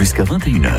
jusqu'à 21h.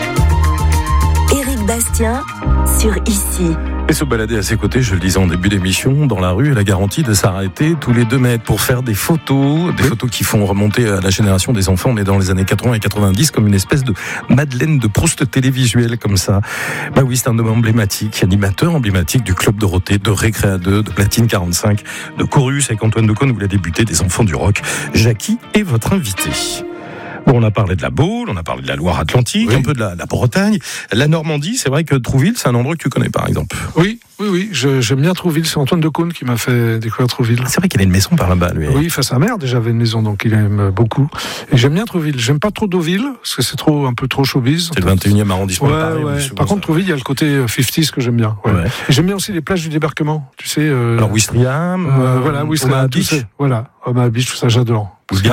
Éric Bastien sur Ici. Et se balader à ses côtés, je le disais en début d'émission, dans la rue, elle a garantie de s'arrêter tous les 2 mètres pour faire des photos qui font remonter à la génération des enfants. On est dans les années 80 et 90, comme une espèce de Madeleine de Proust télévisuelle, comme ça. Bah oui, c'est un homme emblématique, animateur emblématique du Club Dorothée, de Récréa 2, de Platine 45, de Chorus avec Antoine Decaune, où il a débuté, des enfants du rock. Jackie est votre invité. Bon, on a parlé de la Baule, on a parlé de la Loire-Atlantique, un peu de la Bretagne. La Normandie, c'est vrai que Trouville, c'est un endroit que tu connais, par exemple. Oui, j'aime bien Trouville. C'est Antoine Decaune qui m'a fait découvrir Trouville. C'est vrai qu'il a une maison par là-bas, lui. Oui, sa mère déjà avait une maison, donc il aime beaucoup. Et j'aime bien Trouville. J'aime pas trop Deauville, parce que c'est un peu trop showbiz. C'est le 21e arrondissement de Paris. Ouais. Par contre, Trouville, il y a le côté 50s que j'aime bien. Ouais. Et j'aime bien aussi les plages du débarquement. Tu sais. Alors, Ouistreham, Ouistreham, Beach. Voilà, Omaha Beach, tout ça, j'adore.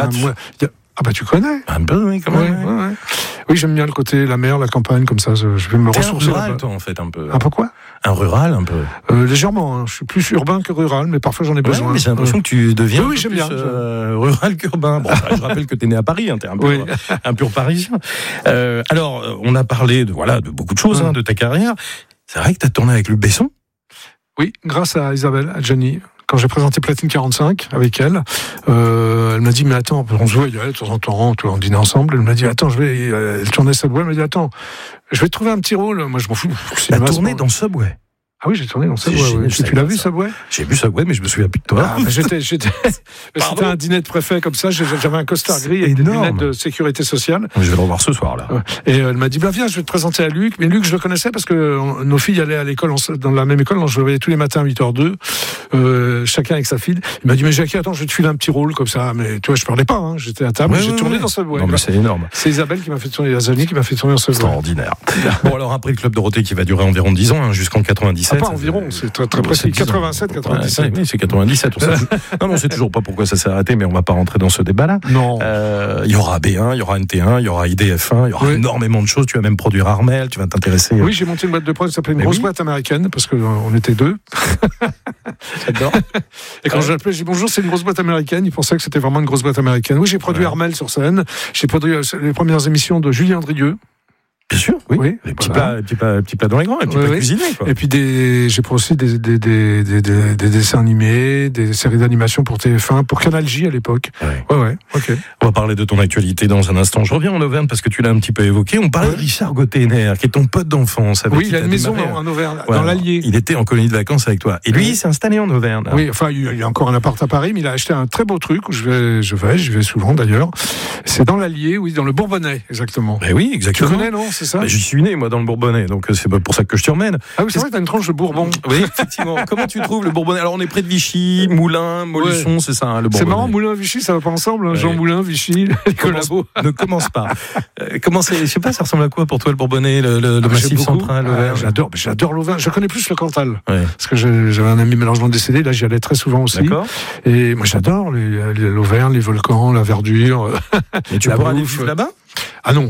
Ah bah tu connais. Un peu, oui, quand même. Ouais. Oui, j'aime bien le côté, la mer, la campagne, comme ça, je vais me ressourcer. Un rural, toi, en fait, un peu. Un peu quoi ? Un rural, un peu. Légèrement, hein. Je suis plus urbain que rural, mais parfois j'en ai besoin. Mais j'ai l'impression que tu deviens j'aime plus rural qu'urbain. Bon, je rappelle que t'es né à Paris, hein, t'es un pur parisien. Alors, on a parlé de beaucoup de choses, de ta carrière. C'est vrai que t'as tourné avec Luc Besson ? Oui, grâce à Isabelle Adjani. Quand j'ai présenté Platine 45 avec elle, elle m'a dit, mais attends, on se voit de temps en temps, on dînait ensemble, elle m'a dit, attends, elle tournait Subway, elle m'a dit, attends, je vais te trouver un petit rôle, moi je m'en fous. T'as tourné dans Subway ? Ah oui, j'ai tourné dans Subway. Tu l'as vu, Subway ? J'ai vu Subway, mais je me souviens plus de toi. C'était un dîner de préfet comme ça. J'avais un costard gris et des lunettes de sécurité sociale. Je vais le revoir ce soir là. Et elle m'a dit viens, je vais te présenter à Luc. Mais Luc, je le connaissais parce que nos filles allaient à l'école dans la même école. Donc je le voyais tous les matins à 8h02, chacun avec sa fille. Il m'a dit mais Jackie, attends, je vais te filer un petit rôle comme ça. Mais tu vois, je parlais pas. Hein. J'étais à table. J'ai tourné dans Subway. Non mais c'est énorme. C'est Isabelle qui m'a fait tourner, Azani qui m'a fait tourner dans Subway. Extraordinaire. Bon alors après le Club Dorothée qui va durer environ 10 ans, jusqu'en 97. Pas environ. C'est très précis. 87, 97. Oui, c'est 97. Non, on sait toujours pas pourquoi ça s'est arrêté, mais on va pas rentrer dans ce débat-là. Non. Il y aura B1, il y aura NT1, il y aura IDF1, il y aura énormément de choses. Tu vas même produire Armel, tu vas t'intéresser. Oui, j'ai monté une boîte de prod qui s'appelait une grosse boîte américaine, parce qu'on était 2. J'adore. Et quand je l'appelais, j'ai dit bonjour, c'est une grosse boîte américaine. Ils pensaient que c'était vraiment une grosse boîte américaine. Oui, j'ai produit Armel sur scène. J'ai produit les premières émissions de Julien Andrieux. Bien sûr, oui. Les petits plats dans les grands, les petits plats cuisinés, quoi. Et puis j'ai aussi des dessins animés, des séries d'animation pour TF1, pour Canal J à l'époque. Ouais, ok. On va parler de ton actualité dans un instant. Je reviens en Auvergne parce que tu l'as un petit peu évoqué. On parlait de Richard Gottener, qui est ton pote d'enfance. Oui, il a une maison en Auvergne, dans l'Allier. Il était en colonie de vacances avec toi. Et lui, il s'est installé en Auvergne. Oui, enfin, il a encore un appart à Paris, mais il a acheté un très beau truc où je vais souvent d'ailleurs. C'est dans l'Allier, oui, dans le Bourbonnais, exactement. Oui, exactement. Tu connais, non? C'est ça? J'y suis né, moi, dans le Bourbonnais, donc c'est pour ça que je t'y emmène. Ah oui, c'est vrai que t'as une tranche de Bourbon. Oui, effectivement. Comment tu trouves le Bourbonnais? Alors, on est près de Vichy, Moulins, Montluçon, c'est ça, le Bourbonnais. C'est marrant, Moulins, Vichy, ça va pas ensemble, hein, Jean Moulin, Vichy, les collabos. Ne commence pas. Je sais pas, ça ressemble à quoi pour toi, le Bourbonnais, le Massif central, l'Auvergne? J'adore l'Auvergne. Je connais plus le Cantal. Parce que j'avais un ami malheureusement décédé, là, j'y allais très souvent aussi. D'accord. Et moi, j'adore l'Auvergne, les volcans, la verdure. Et tu pourras aller vivre là-bas? Ah non.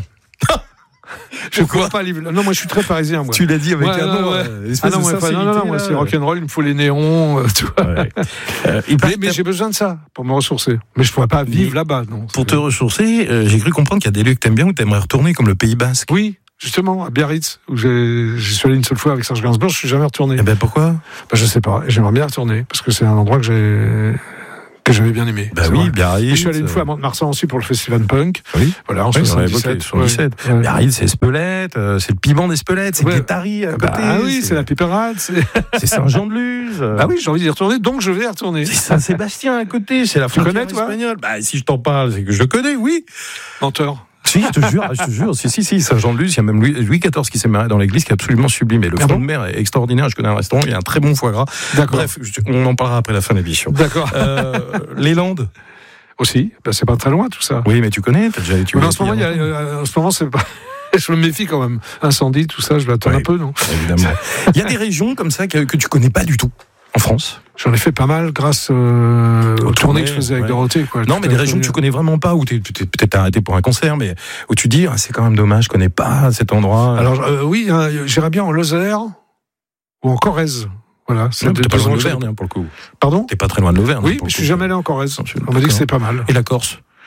Je ne pourrais pas vivre. Non, moi je suis très parisien. Moi. Tu l'as dit avec un nom. Non, moi c'est rock'n'roll, il me faut les néons. Tu vois. Mais j'ai besoin de ça pour me ressourcer. Mais je ne pourrais pas vivre là-bas. Non, pour te ressourcer, j'ai cru comprendre qu'il y a des lieux que tu aimes bien où tu aimerais retourner, comme le Pays Basque. Oui. Justement, à Biarritz, où je suis allé une seule fois avec Serge Gainsbourg, je ne suis jamais retourné. Et ben pourquoi? Je ne sais pas. J'aimerais bien retourner parce que c'est un endroit que j'avais bien aimé. Oui, Biarritz. Je suis allé une fois à Mont-de-Marsan aussi pour le festival punk. Oui. Voilà, en 77. Biarritz, c'est Espelette, c'est le piment d'Espelette, c'est Guétari à côté. Ah oui, c'est la Piperade. C'est Saint-Jean-de-Luz. Ah oui, j'ai envie d'y retourner, donc je vais y retourner. C'est Saint-Sébastien à côté, c'est la frontière espagnole. Si je t'en parle, c'est que je le connais, oui. Menteur. Si, je te jure. Si, Saint-Jean-de-Luz, il y a même Louis XIV qui s'est marié dans l'église, qui est absolument sublime. Et le front de mer est extraordinaire. Je connais un restaurant, il y a un très bon foie gras. D'accord. Bref, on en parlera après la fin de l'émission. D'accord. Les Landes aussi, c'est pas très loin tout ça. Oui, mais tu connais, t'as déjà été. En ce moment, c'est pas. Je me méfie quand même. Incendie, tout ça, je l'attends un peu, non? Évidemment. Il y a des régions comme ça que tu connais pas du tout en France. J'en ai fait pas mal grâce aux tournées que je faisais avec Dorothée. Non, mais des régions que tu connais vraiment pas, où tu t'es peut-être arrêté pour un concert, mais où tu dis, c'est quand même dommage, je connais pas cet endroit. Alors, oui, j'irais bien en Lozère ou en Corrèze. Voilà, c'est t'es pas loin de l'Auvergne, pour le coup. Pardon? T'es pas très loin de l'Auvergne. Oui, mais je suis jamais allé en Corrèze. On m'a dit que c'était pas mal. Et la Corse?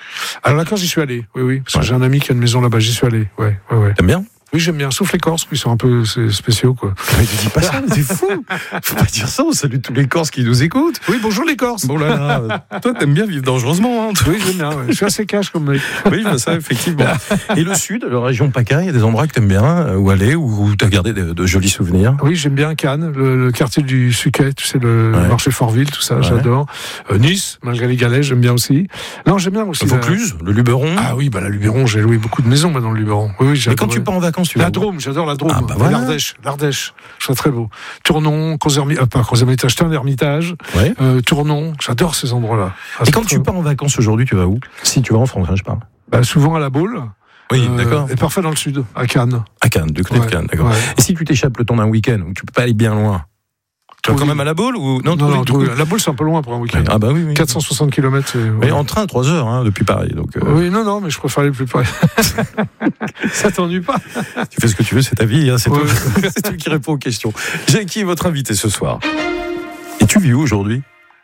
Alors la Corse, j'y suis allé, oui, parce que Ouais. j'ai un ami qui a une maison là-bas, j'y suis allé, ouais. T'aimes bien? Oui, j'aime bien, sauf les Corses, qui sont un peu spéciaux, quoi. Mais tu dis pas ça, mais c'est fou. Faut pas dire ça, on salue tous les Corses qui nous écoutent. Oui, bonjour les Corses. Bon là, là, toi t'aimes bien vivre dangereusement, hein. Oui, j'aime bien, ouais. Je suis assez cash comme mec. Oui, je vois ça, effectivement. Et le sud, la région PACA, il y a des endroits que t'aimes bien, où aller, où t'as gardé de jolis souvenirs. Oui, j'aime bien Cannes, le quartier du Suquet, tu sais, le Ouais. marché Fortville, tout ça, Ouais. j'adore. Nice, malgré les galets, j'aime bien aussi. Non, j'aime bien aussi. Le Vaucluse, le Luberon. Ah oui, bah la Luberon, j'ai loué beaucoup de maisons maintenant, le Luberon. Oui, Et j'adore. quand tu pars en vacances, tu vas La où? Drôme, j'adore la Drôme. Ah, bah voilà. L'Ardèche, je trouve très beau. Tournon, pas Crozes-Hermitage, Tain-l'Hermitage, Ouais. Tournon, j'adore ces endroits-là. Ah, Et c'est quand très tu beau. pars en vacances aujourd'hui, tu vas où? Si tu vas en France, hein, je parle. Bah, souvent à la Baule. Oui, d'accord. Et parfois dans le sud, à Cannes. À Cannes, du côté Ouais, de Cannes, d'accord. ouais. Et si tu t'échappes le temps d'un week-end, où tu peux pas aller bien loin, tu vas quand Oui. même à la Baule ou Non, Trouville, du coup la Baule, c'est un peu loin pour un week-end. Ah bah oui, oui. 460 km. Mais en train, 3 heures, hein, depuis Paris. Donc, Oui, non, mais je préfère aller plus près. Ça t'ennuie pas? tu fais ce que tu veux, c'est ta vie, hein, c'est Ouais. toi. C'est toi qui réponds aux questions. Jackie est votre invité ce soir. Et tu vis où aujourd'hui?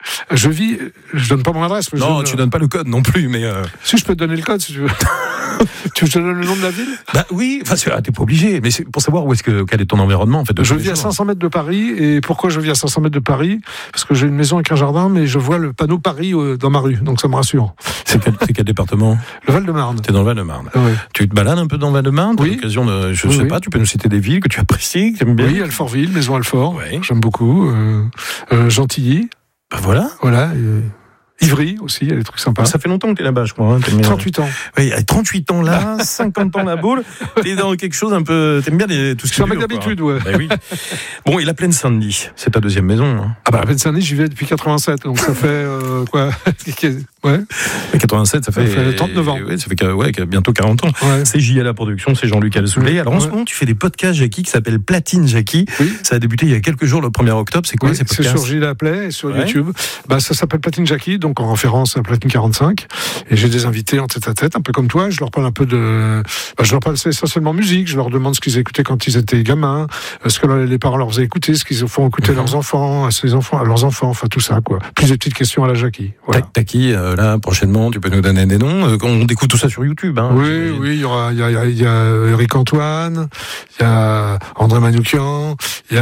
Je donne pas mon adresse. Mais Non, tu donnes pas le code non plus, mais. Si, je peux te donner le code, si tu veux. Tu veux que je te donne le nom de la ville? Bah oui, enfin, t'es pas obligé, mais c'est pour savoir quel est ton environnement, en fait. Je vis à 500 mètres de Paris. Et pourquoi je vis à 500 mètres de Paris? Parce que j'ai une maison avec un jardin, mais je vois le panneau Paris dans ma rue. Donc ça me rassure. C'est quel département? Le Val-de-Marne. T'es dans le Val-de-Marne. Ah ouais. Tu te balades un peu dans le Val-de-Marne? Oui. T'as l'occasion de, je Oui, sais oui. pas, tu peux nous citer des villes que tu apprécies, que tu aimes bien? Oui, Alfortville, Maison Alfort. Ouais. J'aime beaucoup. Gentilly. Bah voilà. Voilà. Ivry aussi, il y a des trucs sympas. Ça fait longtemps que t'es là-bas, je crois. Hein. T'aimes bien- 38 ans. Oui, à 38 ans là, 50 ans la boule, t'es dans quelque chose un peu. T'aimes bien tout ce Je qui suis un est mec dur, quoi. d'habitude, ouais. Bah oui. Bon, et la Plaine Saint-Denis, c'est ta deuxième maison. Hein. Ah bah la Plaine-Saint-Denis, j'y vais depuis 87, donc ça fait quoi? Ouais. Et 87, ça fait 39 ans. Ouais, ça fait bientôt 40 ans. Ouais. C'est JL la production, c'est Jean-Luc Alsoulet. Oui, Alors en ce ouais. moment, tu fais des podcasts, Jackie, qui s'appellent Platine Jackie. Oui. Ça a débuté il y a quelques jours, le 1er octobre. C'est quoi Oui, ces c'est podcasts? sur Gilles Play et sur Ouais. YouTube. Bah, ça s'appelle Platine Jackie, donc en référence à Platine 45. Et j'ai des invités en tête à tête, un peu comme toi. Je leur parle un peu je leur parle essentiellement musique. Je leur demande ce qu'ils écoutaient quand ils étaient gamins, ce que les parents leur faisaient écouter, ce qu'ils font écouter à leurs enfants, à leurs enfants, enfin tout ça, quoi. Plus des petites questions à la Jackie. Voilà. T'as qui, là, prochainement, tu peux nous donner des noms? On découvre tout ça sur YouTube, hein. Oui, il y a Eric Antoine, il y a André Manoukian, il y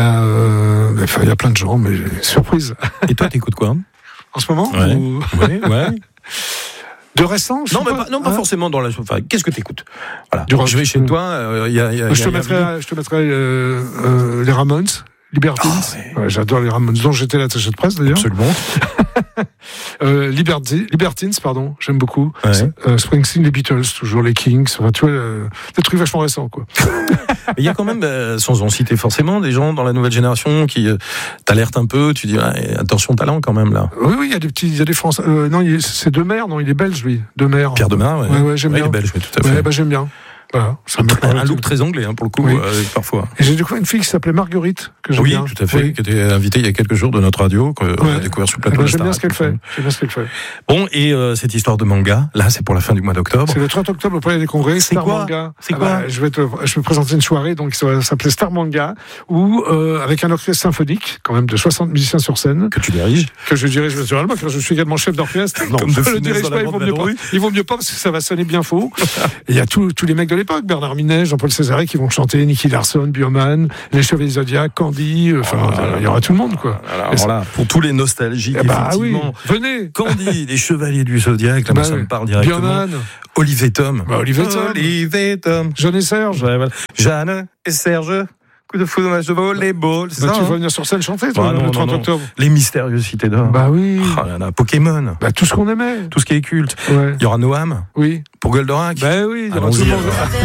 a plein de gens, mais surprise. Et toi, t'écoutes quoi? En ce moment? Ouais. Ou... Ouais. De récent? Je Non, sais mais pas hein. forcément dans la. Enfin, qu'est-ce que t'écoutes? Voilà. Du rock. Je vais chez toi. Je te mettrai les Ramones, Libertines. Ah, ouais. Ouais, j'adore les Ramones, dont j'étais l'attaché de presse d'ailleurs. Absolument. Libertines, pardon, j'aime beaucoup. Ouais. Springsteen, les Beatles, toujours les Kings. Enfin, tu vois, des trucs vachement récents, quoi. Mais il y a quand même, sans en citer forcément, des gens dans la nouvelle génération qui t'alertent un peu. Tu dis, attention talent quand même là. Oui, il y a des Français. Non, c'est Demer, non, il est belge, lui. Demer. Pierre Demar, Ouais, j'aime bien. Il est belge, oui, tout à fait. Ouais, bah, j'aime bien. Voilà, ça me parle Un tout. look très anglais, hein, pour le coup, Oui. parfois. Et j'ai découvert une fille qui s'appelait Marguerite, que j'aime Oui, bien. tout à fait, Oui. qui était invitée il y a quelques jours de notre radio, qu'on a découvert sur le plateau. Eh ben, de j'aime Star bien ce qu'elle FM. fait. J'aime bien ce qu'elle fait. Bon, et cette histoire de manga, là, c'est pour la fin du mois d'octobre. C'est le 30 octobre au Palais des Congrès. C'est Star quoi Manga. C'est quoi Je vais présenter une soirée, donc ça va s'appeler Star Manga, où avec un orchestre symphonique, quand même de 60 musiciens sur scène, Que tu diriges. que je dirige naturellement, car je suis également chef d'orchestre. Non, Comme de je le Funès dirige dans pas, la il vaut bande mieux pas. d'Adrouille. Il vaut mieux pas parce que ça va sonner bien faux. Et il y a tous les mecs de l'époque, Bernard Minet, Jean-Paul Césaré qui vont chanter, Nicky Larson, Bioman, les Chevaliers Zodiac, Candy, il y aura tout le monde, quoi. Alors là, pour tous les nostalgiques, Eh bah oui, effectivement. venez. Candy, les Chevaliers du Zodiac, là, moi, ça me parle directement. Bioman, Olivier Tom. Olivier Tom. Jeanne Jeanne et Serge. Jeanne et Serge. Coup de foudre match de volleyball. C'est Bah, ça, tu hein. vas venir sur scène chanter, toi, Ah, non, le 30 non. octobre. Les mystérieuses cités d'or. Bah oui. Oh là là, Pokémon. Bah, tout ce qu'on aimait. Tout ce qui est culte. Ouais. Il y aura Noam Oui. pour Goldorak. Bah oui, il y aura Allons-y, tout le monde. alors.